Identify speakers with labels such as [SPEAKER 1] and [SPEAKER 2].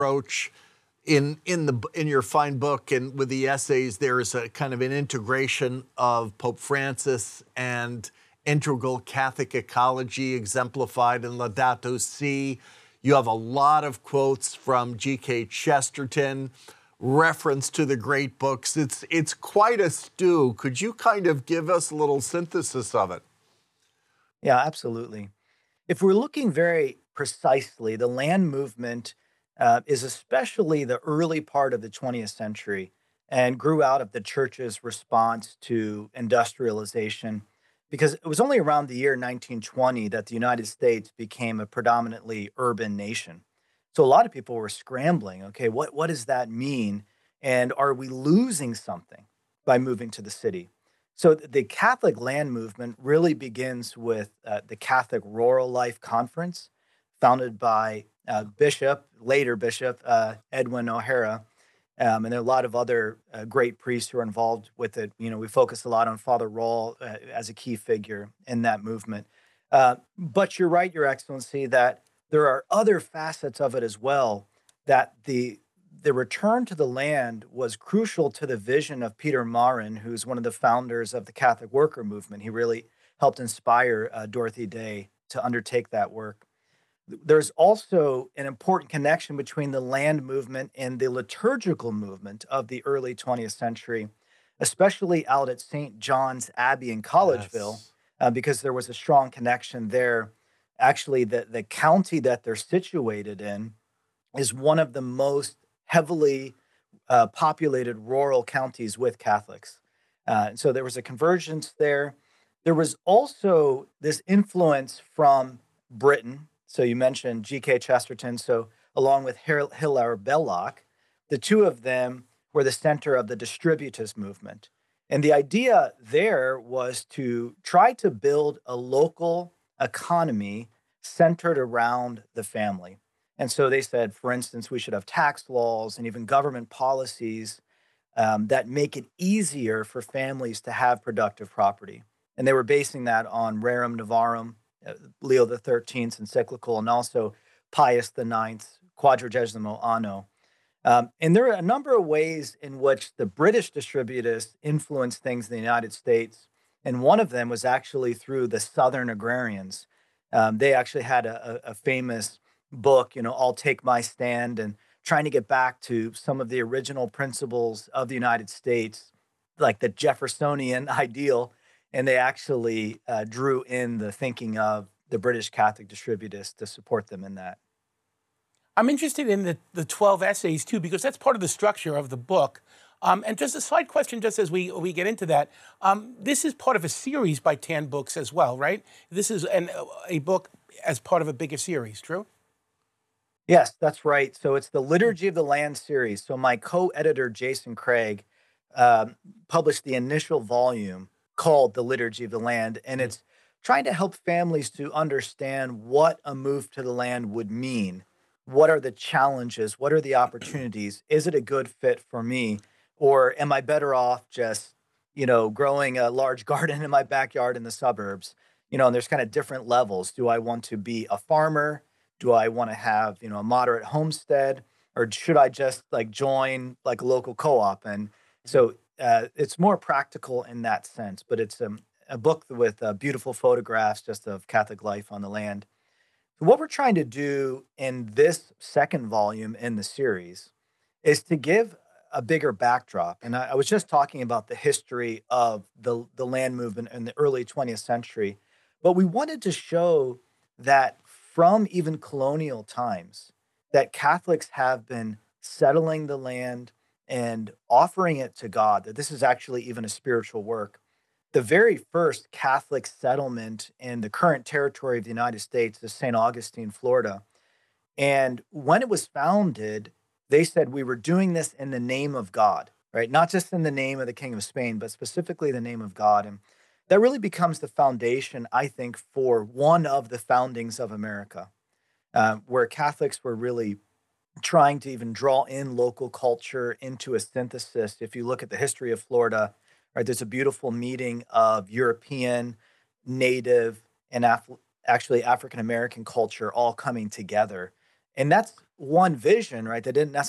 [SPEAKER 1] approach in your fine book and with the essays. There is a kind of an integration of Pope Francis and integral Catholic ecology exemplified in Laudato Si. You have a lot of quotes from G.K. Chesterton, reference to the great books. It's quite a stew. Could you kind of give us a little synthesis of it?
[SPEAKER 2] Yeah, absolutely. If we're looking very precisely, the land movement is especially the early part of the 20th century and grew out of the church's response to industrialization because it was only around the year 1920 that the United States became a predominantly urban nation. So a lot of people were scrambling. Okay, what does that mean? And are we losing something by moving to the city? So the Catholic land movement really begins with the Catholic Rural Life Conference, founded by later Bishop Edwin O'Hara, and there are a lot of other great priests who are involved with it. You know, we focus a lot on Father Rawle as a key figure in that movement. But you're right, Your Excellency, that there are other facets of it as well. That the return to the land was crucial to the vision of Peter Marin, who's one of the founders of the Catholic Worker Movement. He really helped inspire Dorothy Day to undertake that work. There's also an important connection between the land movement and the liturgical movement of the early 20th century, especially out at St. John's Abbey in Collegeville,
[SPEAKER 1] Yes.
[SPEAKER 2] because there was a strong connection there. Actually, the county that they're situated in is one of the most heavily populated rural counties with Catholics. And so there was a convergence there. There was also this influence from Britain. So you mentioned G.K. Chesterton. So along with Hilaire Belloc, the two of them were the center of the distributist movement. And the idea there was to try to build a local economy centered around the family. And so they said, for instance, we should have tax laws and even government policies that make it easier for families to have productive property. And they were basing that on Rerum Novarum, Leo the XIII's encyclical, and also Pius the Ninth's Quadragesimo Anno. And there are a number of ways in which the British distributists influenced things in the United States. And one of them was actually through the Southern agrarians. They actually had a famous book, you know, I'll Take My Stand, and trying to get back to some of the original principles of the United States, like the Jeffersonian ideal. And they actually drew in the thinking of the British Catholic distributists to support them in that.
[SPEAKER 3] I'm interested in the 12 essays too, because that's part of the structure of the book. And just a side question, just as we get into that, this is part of a series by Tan Books as well, right? This is a book as part of a bigger series, true?
[SPEAKER 2] Yes, that's right. So it's the Liturgy of the Land series. So my co-editor Jason Craig published the initial volume called The Liturgy of the Land, and it's trying to help families to understand what a move to the land would mean. What are the challenges? What are the opportunities? Is it a good fit for me? Or am I better off just, you know, growing a large garden in my backyard in the suburbs? You know, and there's kind of different levels. Do I want to be a farmer? Do I want to have, you know, a moderate homestead? Or should I just like join like a local co-op? And so it's more practical in that sense, but it's a book with beautiful photographs just of Catholic life on the land. What we're trying to do in this second volume in the series is to give a bigger backdrop. And I was just talking about the history of the land movement in the early 20th century, but we wanted to show that from even colonial times, that Catholics have been settling the land and offering it to God, that this is actually even a spiritual work. The very first Catholic settlement in the current territory of the United States is St. Augustine, Florida. And when it was founded, they said we were doing this in the name of God, right? Not just in the name of the King of Spain, but specifically the name of God. And that really becomes the foundation, I think, for one of the foundings of America, where Catholics were really trying to even draw in local culture into a synthesis. If you look at the history of Florida, right, there's a beautiful meeting of European, Native, and actually African American culture all coming together. And that's one vision, right? That didn't necessarily